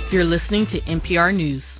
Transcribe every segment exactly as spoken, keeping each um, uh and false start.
You're listening to N P R News.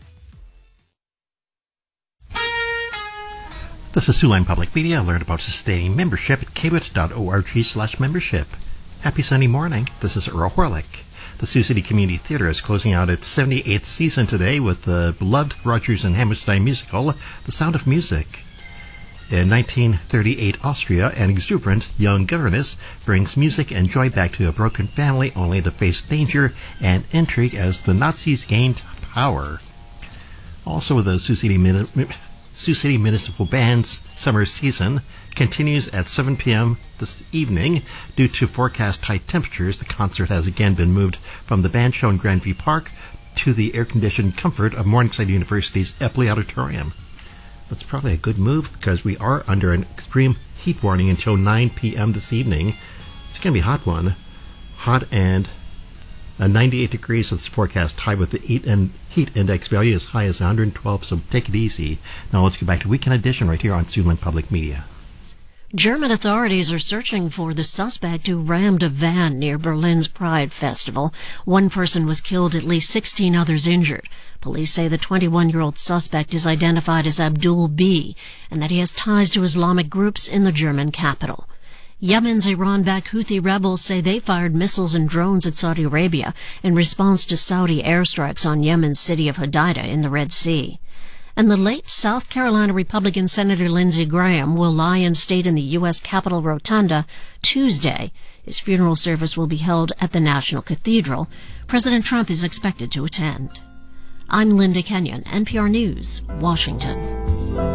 This is Siouxland Public Media. Learn about sustaining membership at k w i t dot org slash membership. Happy Sunday morning. This is Earl Horlick. The Sioux City Community Theater is closing out its seventy-eighth season today with the beloved Rodgers and Hammerstein musical, The Sound of Music. In nineteen thirty-eight Austria, an exuberant young governess brings music and joy back to a broken family only to face danger and intrigue as the Nazis gained power. Also, the Sioux City, Min- Sioux City Municipal Band's summer season continues at seven p.m. this evening. Due to forecast high temperatures, the concert has again been moved from the band show in Grandview Park to the air-conditioned comfort of Morningside University's Epley Auditorium. That's probably a good move because we are under an extreme heat warning until nine p.m. this evening. It's going to be a hot one. Hot and uh, ninety-eight degrees is the forecast high with the heat, and heat index value as high as one hundred twelve, so take it easy. Now let's get back to Weekend Edition right here on Siouxland Public Media. German authorities are searching for the suspect who rammed a van near Berlin's Pride Festival. One person was killed, at least sixteen others injured. Police say the twenty-one-year-old suspect is identified as Abdul B. and that he has ties to Islamic groups in the German capital. Yemen's Iran-backed Houthi rebels say they fired missiles and drones at Saudi Arabia in response to Saudi airstrikes on Yemen's city of Hodeidah in the Red Sea. And the late South Carolina Republican Senator Lindsey Graham will lie in state in the U S Capitol Rotunda Tuesday. His funeral service will be held at the National Cathedral. President Trump is expected to attend. I'm Linda Kenyon, N P R News, Washington.